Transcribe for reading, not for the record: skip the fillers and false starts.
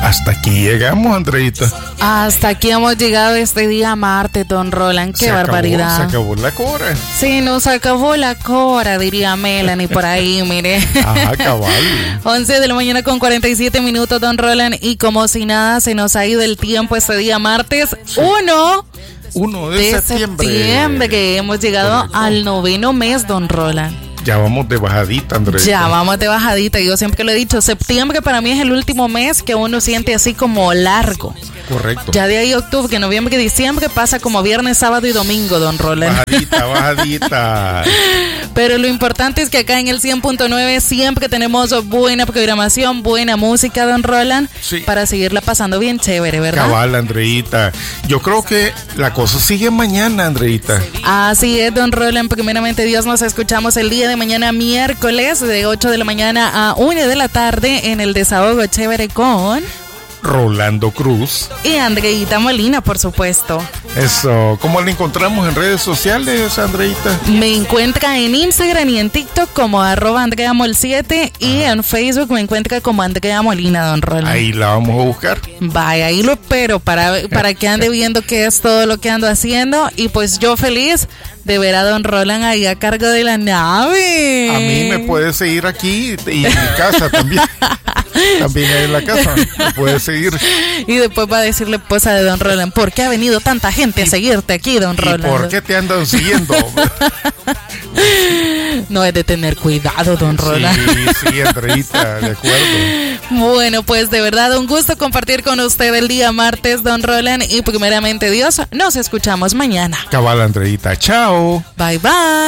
Hasta aquí llegamos, Andreita. Hasta aquí hemos llegado este día martes, don Roland. Qué barbaridad. Se acabó la cora. Sí, nos acabó la cora, diría Melanie por ahí, mire. Ajá, cabal. 11 de la mañana con 47 minutos, don Roland. Y como si nada, se nos ha ido el tiempo este día martes. Sí. 1 de septiembre. Que hemos llegado al 9º mes, don Roland. Ya vamos de bajadita, Andrea. Ya vamos de bajadita. Yo siempre lo he dicho, septiembre para mí es el último mes que uno siente así como largo. Correcto. Ya de ahí octubre, noviembre, diciembre pasa como viernes, sábado y domingo, don Roland. Bajadita. Pero lo importante es que acá en el 100.9 siempre tenemos buena programación, buena música, don Roland, sí, para seguirla pasando bien chévere, ¿verdad? Cabal, Andreita. Yo creo que la cosa sigue mañana, Andreita. Así es, don Roland. Primeramente Dios, nos escuchamos el día de mañana, miércoles, de 8 de la mañana a 1 de la tarde en el Desahogo Chévere con Rolando Cruz y Andreita Molina, por supuesto. Eso. ¿Cómo la encontramos en redes sociales, Andreita? Me encuentra en Instagram y en TikTok como @AndreaMol7 y en Facebook me encuentra como Andrea Molina, don Roland. Ahí la vamos a buscar. Vaya, ahí lo espero para que ande viendo qué es todo lo que ando haciendo. Y pues yo feliz de ver a don Roland ahí a cargo de la nave. A mí me puedes seguir aquí y en mi casa también. También ahí en la casa me puedes seguir. Y después va a decir la esposa de don Roland: ¿por qué ha venido tanta gente a seguirte aquí, don Roland? ¿Y por qué te andan siguiendo? No es de tener cuidado, don Roland. Sí, Andreita, de acuerdo. Bueno, pues de verdad un gusto compartir con usted el día martes, don Roland. Y primeramente Dios, nos escuchamos mañana. Cabal, Andreita. Chao. Bye, bye.